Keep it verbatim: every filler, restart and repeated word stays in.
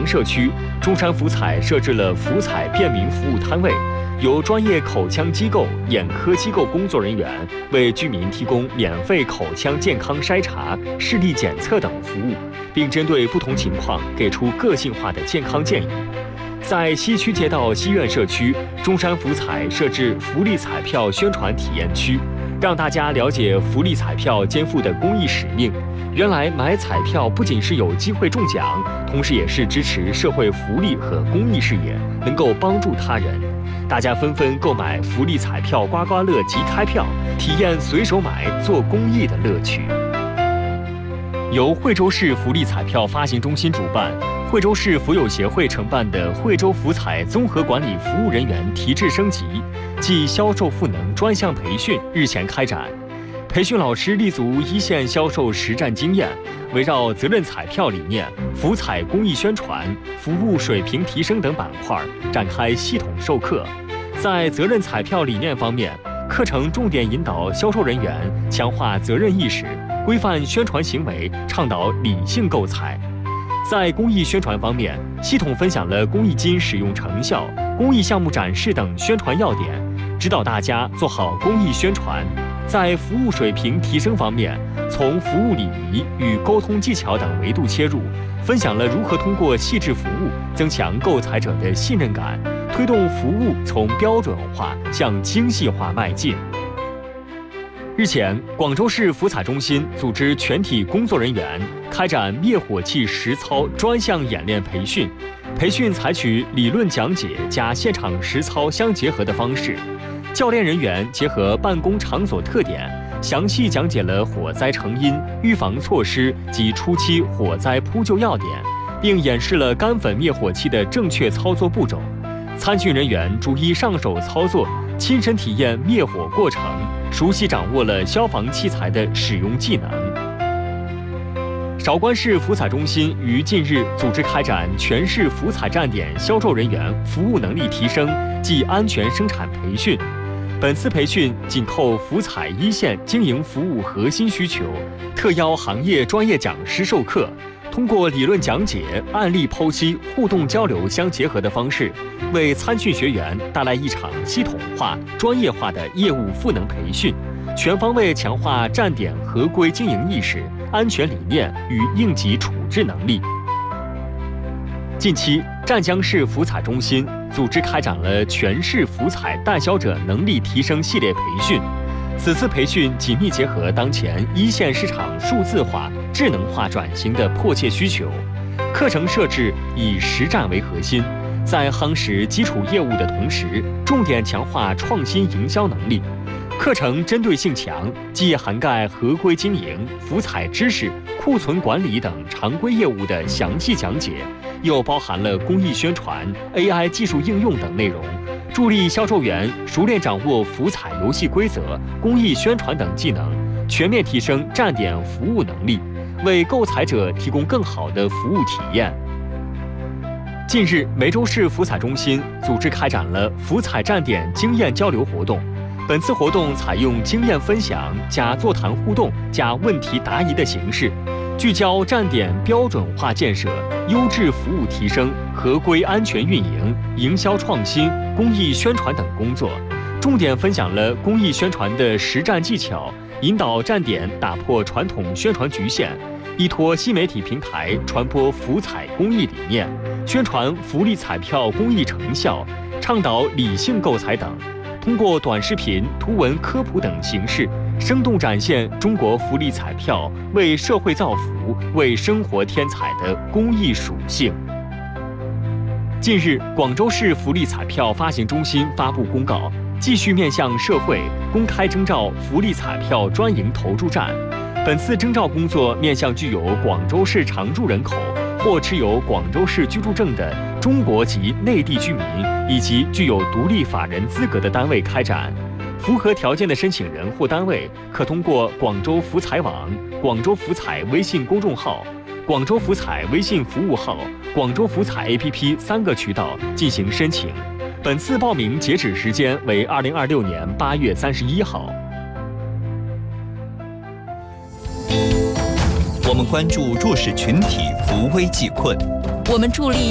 阳社区，中山福彩设置了福彩便民服务摊位，由专业口腔机构、眼科机构工作人员为居民提供免费口腔健康筛查、视力检测等服务，并针对不同情况给出个性化的健康建议。在西区街道西苑社区，中山福彩设置福利彩票宣传体验区，让大家了解福利彩票肩负的公益使命。原来买彩票不仅是有机会中奖，同时也是支持社会福利和公益事业，能够帮助他人。大家纷纷购买福利彩票刮刮乐即开票，体验随手买做公益的乐趣。由惠州市福利彩票发行中心主办，惠州市福友协会承办的惠州福彩综合管理服务人员提质升级暨销售赋能专项培训日前开展。培训老师立足一线销售实战经验，围绕责任彩票理念、福彩公益宣传、服务水平提升等板块展开系统授课。在责任彩票理念方面，课程重点引导销售人员强化责任意识，规范宣传行为，倡导理性购彩。在公益宣传方面，系统分享了公益金使用成效、公益项目展示等宣传要点，指导大家做好公益宣传。在服务水平提升方面，从服务礼仪与沟通技巧等维度切入，分享了如何通过细致服务增强购彩者的信任感，推动服务从标准化向精细化迈进。日前，广州市福彩中心组织全体工作人员开展灭火器实操专项演练培训，培训采取理论讲解加现场实操相结合的方式。教练人员结合办公场所特点，详细讲解了火灾成因、预防措施及初期火灾扑救要点，并演示了干粉灭火器的正确操作步骤。参训人员逐一上手操作，亲身体验灭火过程，熟悉掌握了消防器材的使用技能。韶关市福彩中心于近日组织开展全市福彩站点销售人员服务能力提升暨安全生产培训。本次培训紧扣福彩一线经营服务核心需求，特邀行业专业讲师授课，通过理论讲解、案例剖析、互动交流相结合的方式，为参训学员带来一场系统化、专业化的业务赋能培训，全方位强化站点合规经营意识、安全理念与应急处置能力。近期，湛江市福彩中心组织开展了全市福彩代销者能力提升系列培训。此次培训紧密结合当前一线市场数字化、智能化转型的迫切需求，课程设置以实战为核心，在夯实基础业务的同时，重点强化创新营销能力。课程针对性强，既涵盖合规经营、福彩知识、库存管理等常规业务的详细讲解，又包含了公益宣传、A I 技术应用等内容，助力销售员熟练掌握福彩游戏规则、公益宣传等技能，全面提升站点服务能力，为购彩者提供更好的服务体验。近日，梅州市福彩中心组织开展了福彩站点经验交流活动。本次活动采用经验分享加座谈互动加问题答疑的形式，聚焦站点标准化建设、优质服务提升、合规安全运营、营销创新、公益宣传等工作，重点分享了公益宣传的实战技巧，引导站点打破传统宣传局限，依托新媒体平台传播福彩公益理念，宣传福利彩票公益成效，倡导理性购彩等。通过短视频、图文科普等形式，生动展现中国福利彩票为社会造福、为生活添彩的公益属性。近日，广州市福利彩票发行中心发布公告，继续面向社会公开征召福利彩票专营投注站。本次征召工作面向具有广州市常住人口或持有广州市居住证的中国籍内地居民以及具有独立法人资格的单位开展。符合条件的申请人或单位可通过广州福彩网、广州福彩微信公众号、广州福彩微信服务号、广州福彩 A P P 三个渠道进行申请。本次报名截止时间为二零二六年八月三十一号。 我们关注弱势群体扶危济困， 我们助力